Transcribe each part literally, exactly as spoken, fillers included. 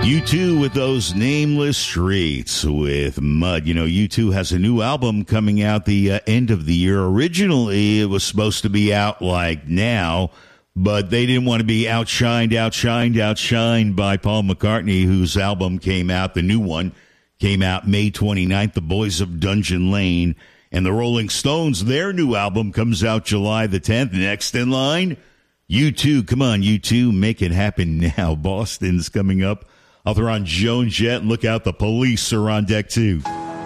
U two with those Nameless Streets with Mud. You know, U two has a new album coming out the uh, end of the year. Originally, it was supposed to be out like now, but they didn't want to be outshined, outshined, outshined by Paul McCartney, whose album came out, the new one, came out May twenty-ninth, The Boys of Dungeon Lane. And the Rolling Stones, their new album comes out July the tenth. Next in line, U two. Come on, U two, make it happen now. Boston's coming up. I'll throw on Joan Jett and look out. The Police are on deck, too.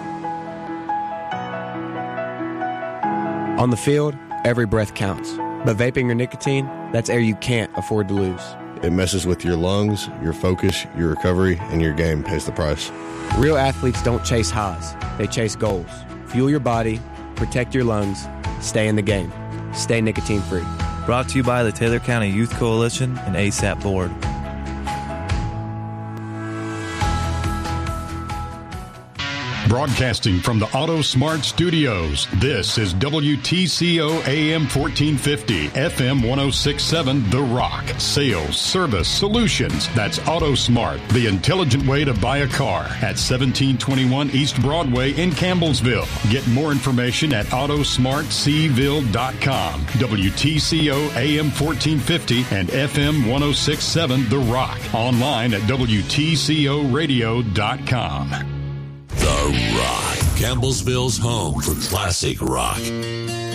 On the field, every breath counts. But vaping or nicotine, that's air you can't afford to lose. It messes with your lungs, your focus, your recovery, and your game pays the price. Real athletes don't chase highs. They chase goals. Fuel your body, protect your lungs, stay in the game. Stay nicotine-free. Brought to you by the Taylor County Youth Coalition and A S A P Board. Broadcasting from the Auto Smart Studios, this is W T C O A M fourteen fifty, F M ten sixty-seven, The Rock. Sales, service, solutions. That's Auto Smart, the intelligent way to buy a car at seventeen twenty-one East Broadway in Campbellsville. Get more information at auto smart c ville dot com. W T C O A M fourteen fifty and F M ten sixty-seven, The Rock. Online at W T C O radio dot com. The Rock, Campbellsville's home for classic rock.